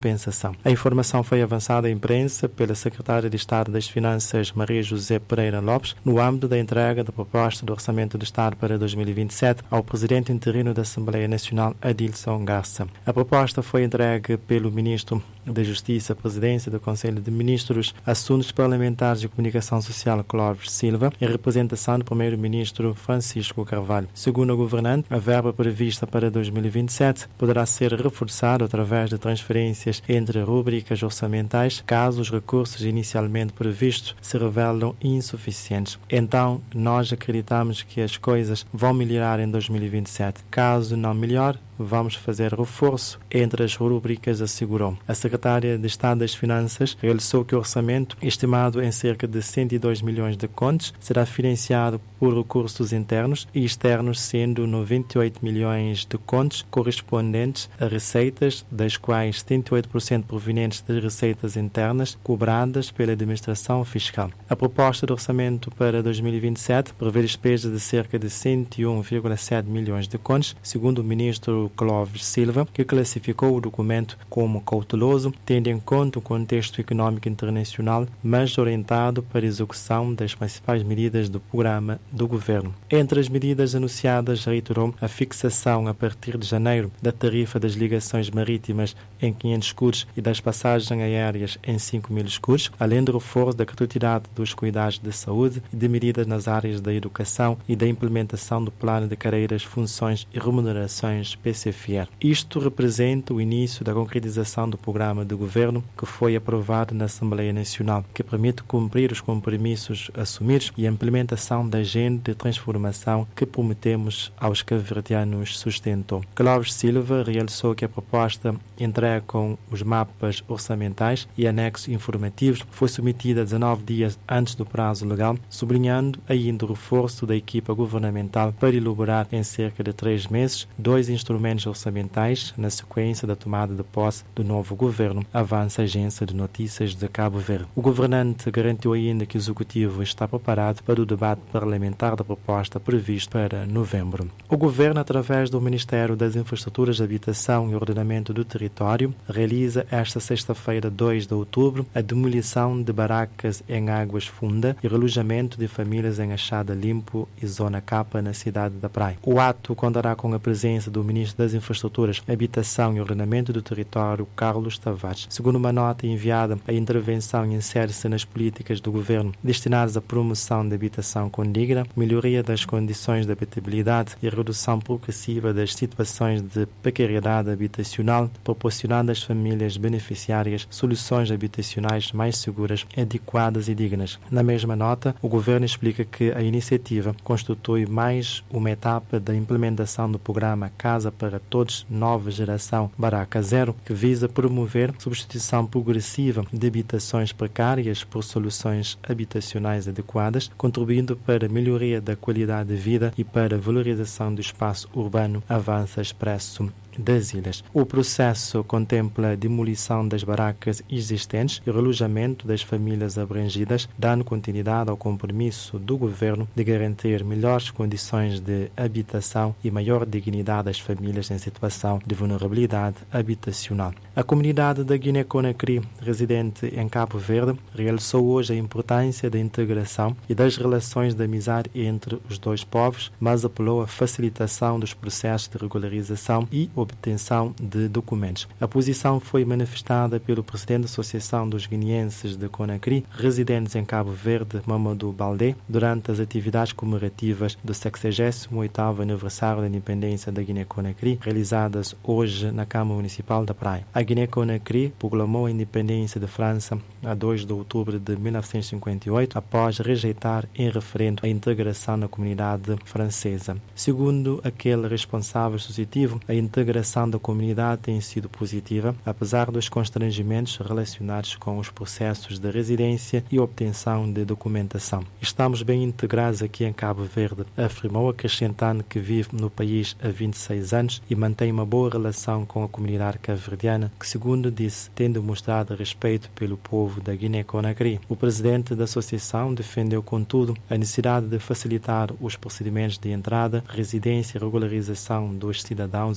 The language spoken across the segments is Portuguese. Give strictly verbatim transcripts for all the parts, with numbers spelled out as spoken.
compensação. A informação foi avançada à imprensa pela secretária de Estado das Finanças, Maria José Pereira Lopes, no âmbito da entrega da proposta do Orçamento do Estado para dois mil e vinte e sete ao presidente interino da Assembleia Nacional, Adilson Garça. A proposta foi entregue pelo ministro da Justiça, Presidência do Conselho de Ministros, Assuntos Parlamentares e Comunicação Social, Clóvis Silva, em representação do primeiro-ministro Francisco Carvalho. Segundo o governante, a verba prevista para dois mil e vinte e sete poderá ser reforçada através de transferências entre rúbricas orçamentais, caso os recursos inicialmente previstos se revelam insuficientes. Então, nós acreditamos que as coisas vão melhorar em dois mil e vinte e sete. Caso não melhore, vamos fazer reforço entre as rúbricas, assegurou. A secretária de Estado das Finanças realçou que o orçamento, estimado em cerca de cento e dois milhões de contos, será financiado por recursos internos e externos, sendo noventa e oito milhões de contos correspondentes a receitas, das quais setenta e oito por cento provenientes das receitas internas cobradas pela administração fiscal. A proposta de orçamento para dois mil e vinte e sete prevê despesas de cerca de cento e um vírgula sete milhões de contos, segundo o ministro Clóvis Silva, que classificou o documento como cauteloso, tendo em conta o contexto econômico internacional, mas orientado para a execução das principais medidas do programa do governo. Entre as medidas anunciadas, reiterou a fixação a partir de janeiro da tarifa das ligações marítimas em quinhentos escudos e das passagens aéreas em cinco mil escudos, além do reforço da gratuidade dos cuidados de saúde e de medidas nas áreas da educação e da implementação do plano de carreiras, funções e remunerações P C F R. Isto representa o início da concretização do programa de governo que foi aprovado na Assembleia Nacional, que permite cumprir os compromissos assumidos e a implementação da agenda de transformação que prometemos aos cabo-verdianos, sustentou. Clóvis Silva realçou que a proposta entrega com os mapas orçamentais e anexos informativos foi submetida dezenove dias antes do prazo legal, sublinhando ainda o reforço da equipa governamental para elaborar em cerca de três meses dois instrumentos orçamentais na sequência da tomada de posse do novo governo, avança a agência de notícias de Cabo Verde. O governante garantiu ainda que o executivo está preparado para o debate parlamentar da proposta previsto para novembro. O governo, através do Ministério das Infraestruturas de Habitação e Ordenamento do Território, realiza esta sexta-feira, dois de outubro, a demolição de barracas em Águas Funda e relojamento de famílias em Achada Limpo e Zona Capa, na cidade da Praia. O ato contará com a presença do Ministro das Infraestruturas, Habitação e Ordenamento do Território, Carlos Tavares. Segundo uma nota enviada, a intervenção insere-se nas políticas do governo destinadas à promoção da habitação condigna, melhoria das condições de habitabilidade e redução progressiva das situações de precariedade habitacional, proporcionando às famílias beneficiárias soluções habitacionais mais seguras, adequadas e dignas. Na mesma nota, o governo explica que a iniciativa constitui mais uma etapa da implementação do programa Casa para Todos, Nova Geração Barraca Zero, que visa promover substituição progressiva de habitações precárias por soluções habitacionais adequadas, contribuindo para a melhoria da qualidade de vida e para a valorização do espaço urbano, avança Expresso das Ilhas. O processo contempla a demolição das barracas existentes e o relojamento das famílias abrangidas, dando continuidade ao compromisso do governo de garantir melhores condições de habitação e maior dignidade às famílias em situação de vulnerabilidade habitacional. A comunidade da Guiné-Conakry, residente em Cabo Verde, realçou hoje a importância da integração e das relações de amizade entre os dois povos, mas apelou à facilitação dos processos de regularização e obtenção de documentos. A posição foi manifestada pelo presidente da Associação dos Guineenses de Conakry, residentes em Cabo Verde, Mamadou Baldé, durante as atividades comemorativas do sexagésimo oitavo aniversário da independência da Guiné-Conakry, realizadas hoje na Câmara Municipal da Praia. A Guiné-Conakry proclamou a independência da França a dois de outubro de mil novecentos e cinquenta e oito, após rejeitar em referendo a integração na comunidade francesa. Segundo aquele responsável associativo, a integração A integração da comunidade tem sido positiva, apesar dos constrangimentos relacionados com os processos de residência e obtenção de documentação. Estamos bem integrados aqui em Cabo Verde, afirmou, acrescentando que vive no país há vinte e seis anos e mantém uma boa relação com a comunidade cabo-verdiana, que, segundo disse, tem demonstrado respeito pelo povo da Guiné-Conakry. O presidente da associação defendeu, contudo, a necessidade de facilitar os procedimentos de entrada, residência e regularização dos cidadãos africanos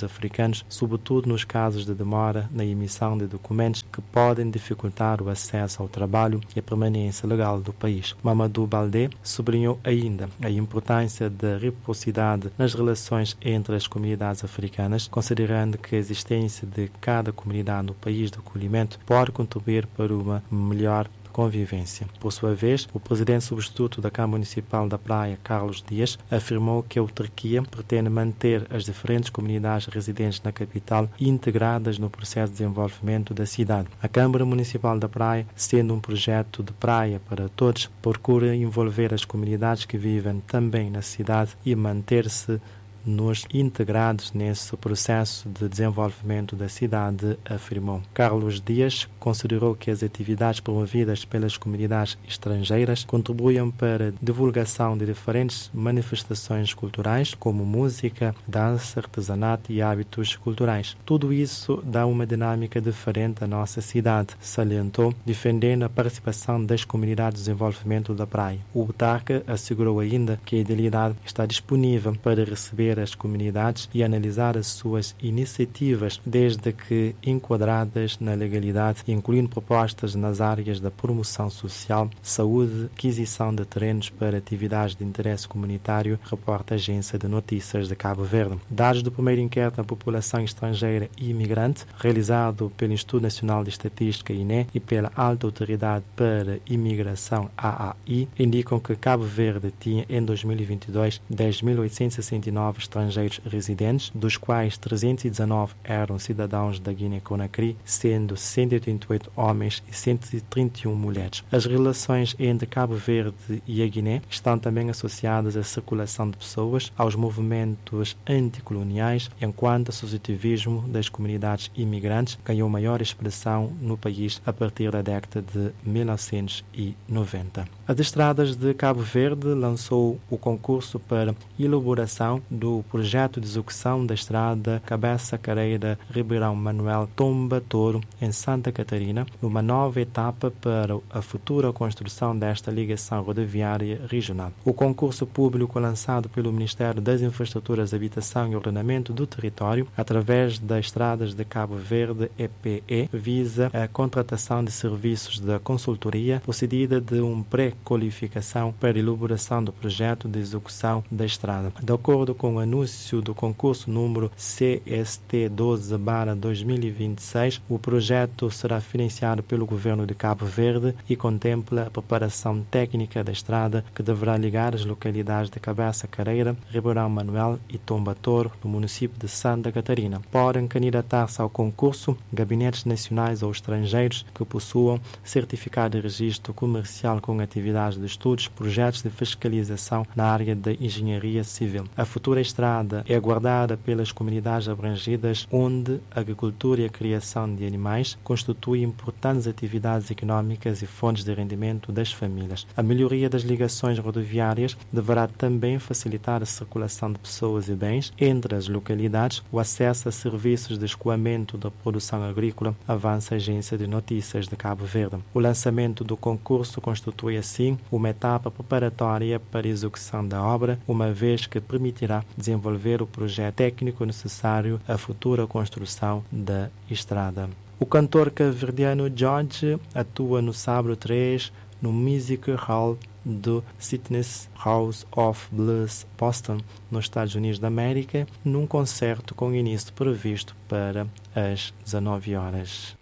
africanos, sobretudo nos casos de demora na emissão de documentos que podem dificultar o acesso ao trabalho e a permanência legal do país. Mamadou Baldé sublinhou ainda a importância da reciprocidade nas relações entre as comunidades africanas, considerando que a existência de cada comunidade no país de acolhimento pode contribuir para uma melhor convivência. Por sua vez, o presidente substituto da Câmara Municipal da Praia, Carlos Dias, afirmou que a autarquia pretende manter as diferentes comunidades residentes na capital integradas no processo de desenvolvimento da cidade. A Câmara Municipal da Praia, sendo um projeto de praia para todos, procura envolver as comunidades que vivem também na cidade e manter-se nos integrados nesse processo de desenvolvimento da cidade, afirmou. Carlos Dias considerou que as atividades promovidas pelas comunidades estrangeiras contribuem para a divulgação de diferentes manifestações culturais, como música, dança, artesanato e hábitos culturais. Tudo isso dá uma dinâmica diferente à nossa cidade, salientou, defendendo a participação das comunidades de desenvolvimento da praia. O autarca assegurou ainda que a idealidade está disponível para receber as comunidades e analisar as suas iniciativas, desde que enquadradas na legalidade, incluindo propostas nas áreas da promoção social, saúde, aquisição de terrenos para atividades de interesse comunitário, reporta a Agência de Notícias de Cabo Verde. Dados do primeiro inquérito da população estrangeira e imigrante, realizado pelo Instituto Nacional de Estatística I N E e pela Alta Autoridade para Imigração A A I, indicam que Cabo Verde tinha em dois mil e vinte e dois dez mil oitocentos e sessenta e nove estrangeiros residentes, dos quais trezentos e dezanove eram cidadãos da Guiné-Conakry, sendo cento e oitenta e oito homens e cento e trinta e um mulheres. As relações entre Cabo Verde e a Guiné estão também associadas à circulação de pessoas, aos movimentos anticoloniais, enquanto o associativismo das comunidades imigrantes ganhou maior expressão no país a partir da década de mil novecentos e noventa. As Estradas de Cabo Verde lançou o concurso para elaboração do projeto de execução da estrada Cabeça Careira Ribeirão Manuel Tomba Toro, em Santa Catarina, numa nova etapa para a futura construção desta ligação rodoviária regional. O concurso público lançado pelo Ministério das Infraestruturas, Habitação e Ordenamento do Território, através das Estradas de Cabo Verde E P E, visa a contratação de serviços de consultoria procedida de uma pré-qualificação para a elaboração do projeto de execução da estrada. De acordo com o anúncio do concurso número C S T doze barra dois mil e vinte e seis, o projeto será financiado pelo Governo de Cabo Verde e contempla a preparação técnica da estrada que deverá ligar as localidades de Cabeça Careira, Ribeirão Manuel e Tomba Toro, no município de Santa Catarina. Podem candidatar-se ao concurso gabinetes nacionais ou estrangeiros que possuam certificado de registro comercial com atividades de estudos, projetos de fiscalização na área da engenharia civil. A futura estrada é aguardada pelas comunidades abrangidas, onde a agricultura e a criação de animais constituem importantes atividades económicas e fontes de rendimento das famílias. A melhoria das ligações rodoviárias deverá também facilitar a circulação de pessoas e bens entre as localidades, o acesso a serviços de escoamento da produção agrícola, avança a Agência de Notícias de Cabo Verde. O lançamento do concurso constitui, assim, uma etapa preparatória para a execução da obra, uma vez que permitirá desenvolver o projeto técnico necessário à futura construção da estrada. O cantor cabo-verdiano George atua no sábado três no Music Hall do Sitges House of Blues, Boston, nos Estados Unidos da América, num concerto com início previsto para as dezanove horas.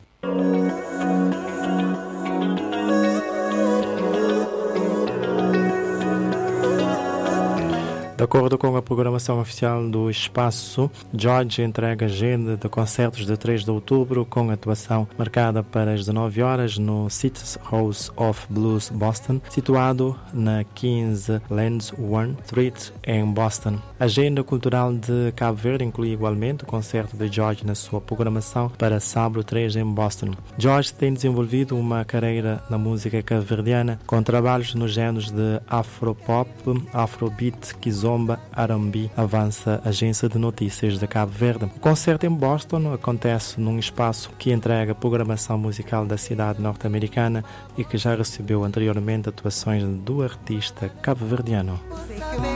De acordo com a programação oficial do espaço, George entrega a agenda de concertos de três de outubro, com atuação marcada para as dezenove horas no Sitges House of Blues, Boston, situado na quinze Lansdowne Street, em Boston. A agenda cultural de Cabo Verde inclui igualmente o concerto de George na sua programação para sábado três em Boston. George tem desenvolvido uma carreira na música cabo-verdiana, com trabalhos nos géneros de afropop, afrobeat, kizomba, R and B, avança a Agência de Notícias de Cabo Verde. O concerto em Boston acontece num espaço que entrega a programação musical da cidade norte-americana e que já recebeu anteriormente atuações do artista cabo-verdiano.